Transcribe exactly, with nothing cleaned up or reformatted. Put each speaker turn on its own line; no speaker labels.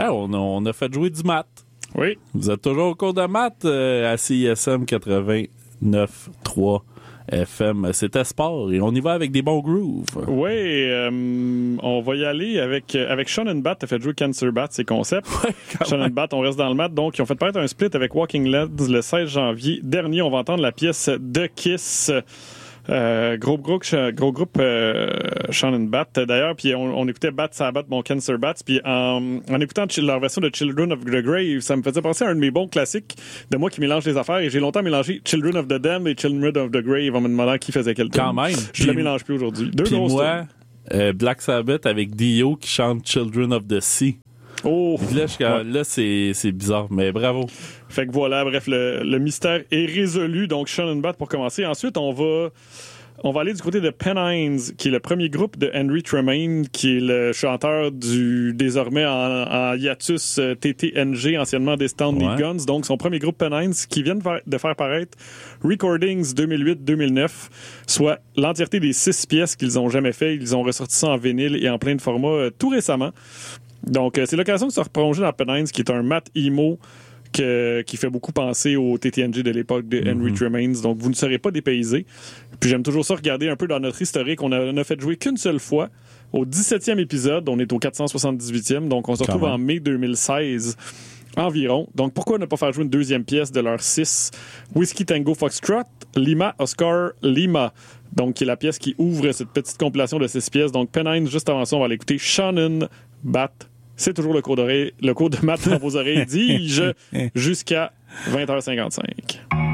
Ah, on, a, on a fait jouer du maths.
Oui.
Vous êtes toujours au cours de maths euh, à C I S M quatre-vingt-neuf trois F M. C'était sport et on y va avec des bons grooves.
Oui, euh, on va y aller avec, avec Sean and Bat. T'as fait jouer Cancer Bat, ses concepts.
Ouais,
Sean and Bat, on reste dans le maths. Donc, ils ont fait paraître un split avec Walking Legs le seize janvier dernier. On va entendre la pièce de Kiss. Euh, gros, gros, gros groupe euh, Sean and Bat d'ailleurs, puis on, on écoutait Bat Sabbath, mon Cancer Bats, puis en, en écoutant leur version de Children of the Grave, ça me faisait penser à un de mes bons classiques de moi qui mélange les affaires, et j'ai longtemps mélangé Children of the Damned et Children of the Grave en me demandant qui faisait quel
Quand
tune.
même.
Je
Puis,
le mélange plus aujourd'hui. Deux
puis
grosses
moi,
tunes.
euh, Black Sabbath avec Dio qui chante Children of the Sea.
Oh!
Puis là, je,
Ouais.
là c'est, c'est bizarre, mais bravo.
Fait que voilà, bref, le, le mystère est résolu. Donc, Sean and Bat pour commencer. Ensuite, on va... On va aller du côté de Pennines, qui est le premier groupe de Henry Tremaine, qui est le chanteur du désormais en, en hiatus euh, T T N G, anciennement des Stand Need
Ouais.
Guns. Donc, son premier groupe Pennines, qui vient de faire, de faire paraître Recordings deux mille huit deux mille neuf, soit l'entièreté des six pièces qu'ils ont jamais fait. Ils ont ressorti ça en vinyle et en plein de formats euh, tout récemment. Donc, euh, c'est l'occasion de se replonger dans Pennines, qui est un mat emo Que, qui fait beaucoup penser au T T N G de l'époque de Henry
Mm-hmm.
Tremaine. Donc, vous ne serez pas dépaysés. Puis, j'aime toujours ça regarder un peu dans notre historique. On a, on a fait jouer qu'une seule fois. Au dix-septième épisode, on est au quatre cent soixante-dix-huitième. Donc, on se retrouve en mai deux mille seize environ. Donc, pourquoi ne pas faire jouer une deuxième pièce de leur six? Whiskey Tango Foxtrot, Lima Oscar Lima. Donc, qui est la pièce qui ouvre cette petite compilation de six pièces. Donc, Pennines, juste avant ça, on va l'écouter. Shannon Bat. C'est toujours le cours d'oreille, le cours de maths dans vos oreilles, dis-je, jusqu'à vingt heures cinquante-cinq.